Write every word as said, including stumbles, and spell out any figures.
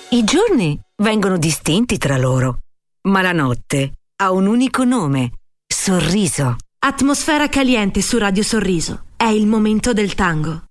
I giorni vengono distinti tra loro, ma la notte ha un unico nome: sorriso. Atmosfera caliente su Radio Sorriso. È il momento del tango.